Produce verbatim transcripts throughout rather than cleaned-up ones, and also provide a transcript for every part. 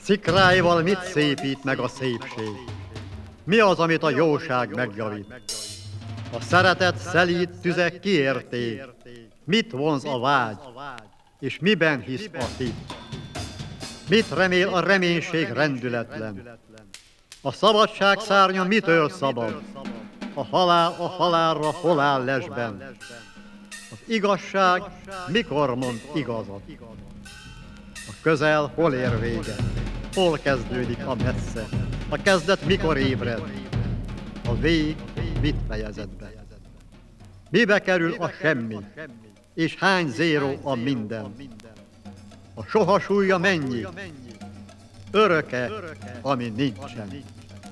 szikráival mit szépít meg a szépség? Mi az, amit a jóság megjavít? A szeretet szelíd tüze kiérték. Mit vonz a vágy, és miben hisz a hit? Mit remél a reménység rendületlen? A szabadság szárnya mitől szabad? A halál a halálra hol áll lesben? Az igazság mikor mond igazat? A közel hol ér vége? Hol kezdődik a messze? A kezdet mikor ébred? A vég mit fejezett be? Mibe kerül a semmi? És hány zéró a minden? A soha súlya mennyi? Öröke, ami nincsen.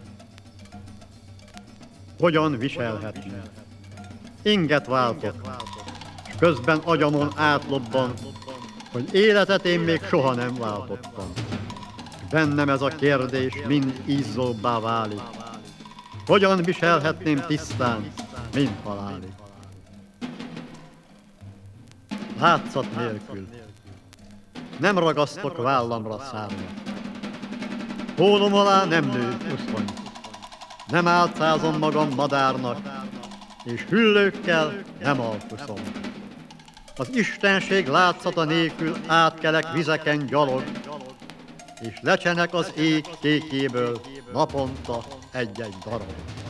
Hogyan viselhetni? Inget váltok, s közben agyamon átlobban, hogy életet én még soha nem váltottam. Bennem ez a kérdés mind izzóbbá válik. Hogyan viselhetném tisztán, mint halálig? Látszat nélkül. Nem ragasztok vállamra szárnyat. Hólom alá nem nő uszony. Nem álcázom magam madárnak, és hüllőkkel nem alkuszom. Az istenség látszata nélkül átkelek vizeken gyalog, és lecsenek az ég kékéből naponta egy-egy darab.